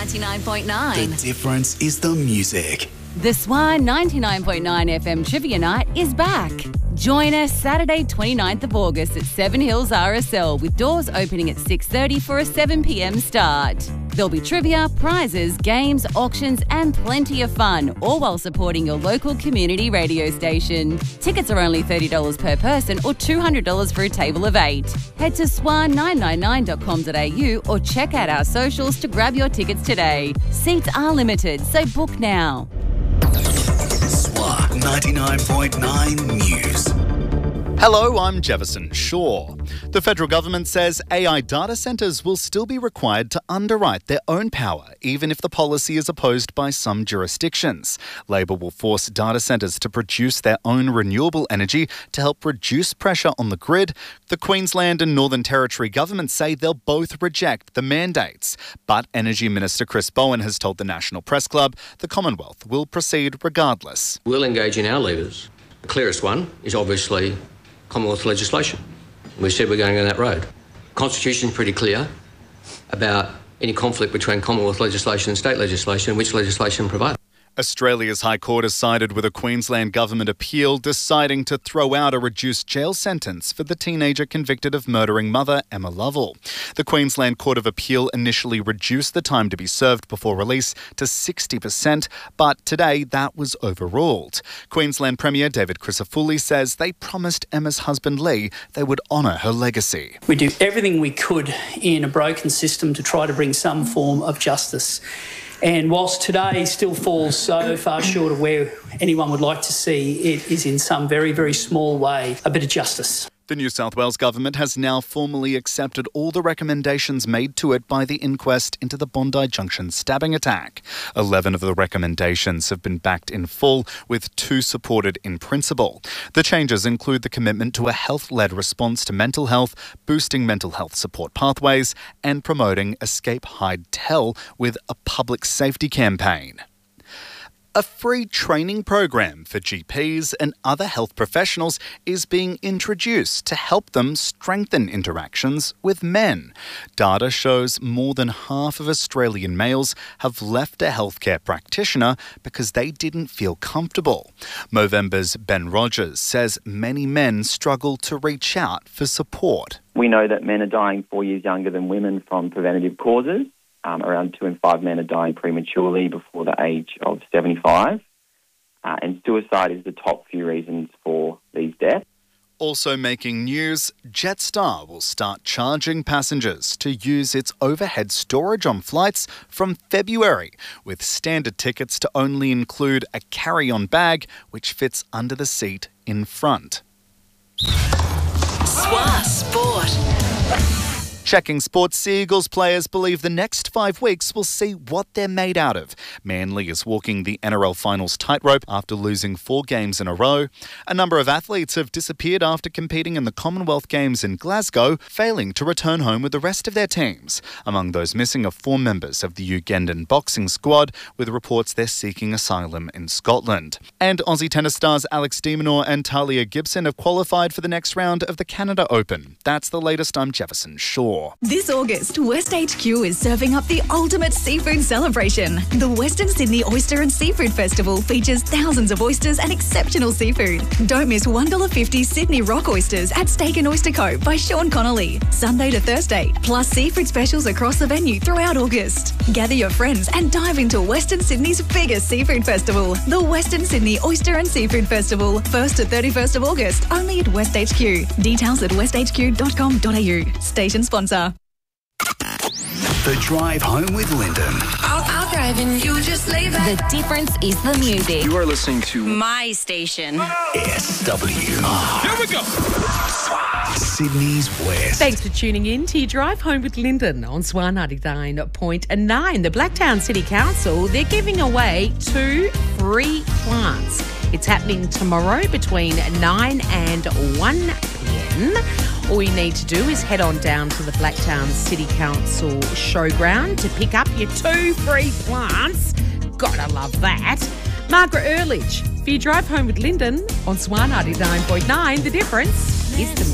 99.9. The difference is the music. The Swan 99.9 FM Trivia Night is back. Join us Saturday 29th of August at Seven Hills RSL with doors opening at 6:30 for a 7 p.m. start. There'll be trivia, prizes, games, auctions and plenty of fun, all while supporting your local community radio station. Tickets are only $30 per person or $200 for a table of 8. Head to swan999.com.au or check out our socials to grab your tickets today. Seats are limited, so book now. Swan 99.9 News. Hello, I'm Jefferson Shaw. The federal government says AI data centres will still be required to underwrite their own power, even if the policy is opposed by some jurisdictions. Labor will force data centres to produce their own renewable energy to help reduce pressure on the grid. The Queensland and Northern Territory governments say they'll both reject the mandates. But Energy Minister Chris Bowen has told the National Press Club the Commonwealth will proceed regardless. We'll engage in our levers. The clearest one is obviously Commonwealth legislation. We said we're going down that road. The Constitution is pretty clear about any conflict between Commonwealth legislation and state legislation, which legislation provides. Australia's High Court has sided with a Queensland government appeal, deciding to throw out a reduced jail sentence for the teenager convicted of murdering mother Emma Lovell. The Queensland Court of Appeal initially reduced the time to be served before release to 60%, but today that was overruled. Queensland Premier David Crisafulli says they promised Emma's husband Lee they would honour her legacy. We do everything we could in a broken system to try to bring some form of justice. And whilst today still falls so far short of where anyone would like to see, it is in some very, very small way a bit of justice. The New South Wales government has now formally accepted all the recommendations made to it by the inquest into the Bondi Junction stabbing attack. 11 of the recommendations have been backed in full, with 2 supported in principle. The changes include the commitment to a health-led response to mental health, boosting mental health support pathways, and promoting Escape, Hide, Tell with a public safety campaign. A free training program for GPs and other health professionals is being introduced to help them strengthen interactions with men. Data shows more than half of Australian males have left a healthcare practitioner because they didn't feel comfortable. Movember's Ben Rogers says many men struggle to reach out for support. We know that men are dying 4 years younger than women from preventative causes. Around 2 in 5 men are dying prematurely before the age of 75. And suicide is the top few reasons for these deaths. Also making news, Jetstar will start charging passengers to use its overhead storage on flights from February, with standard tickets to only include a carry-on bag which fits under the seat in front. Swan Sport. Checking sports, Sea Eagles players believe the next 5 weeks will see what they're made out of. Manly is walking the NRL Finals tightrope after losing 4 games in a row. A number of athletes have disappeared after competing in the Commonwealth Games in Glasgow, failing to return home with the rest of their teams. Among those missing are 4 members of the Ugandan boxing squad, with reports they're seeking asylum in Scotland. And Aussie tennis stars Alex de Minaur and Talia Gibson have qualified for the next round of the Canada Open. That's the latest. I'm Jefferson Shaw. This August, West HQ is serving up the ultimate seafood celebration. The Western Sydney Oyster and Seafood Festival features thousands of oysters and exceptional seafood. Don't miss $1.50 Sydney Rock Oysters at Steak and Oyster Co. by Sean Connolly, Sunday to Thursday, plus seafood specials across the venue throughout August. Gather your friends and dive into Western Sydney's biggest seafood festival, the Western Sydney Oyster and Seafood Festival, 1st to 31st of August, only at West HQ. Details at westhq.com.au. Station sponsor. The Drive Home with Lyndon. I'll drive and you just lay back. The difference is the music. You are listening to My station. SWR. Here we go. Sydney's West. Thanks for tuning in to your Drive Home with Lyndon on Swan 99.9. The Blacktown City Council, they're giving away 2 free plants. It's happening tomorrow between 9 and 1 p.m. All you need to do is head on down to the Blacktown City Council showground to pick up your 2 free plants. Gotta love that. Margaret Earledge for your Drive Home with Lyndon on Swan 99.9. The difference is the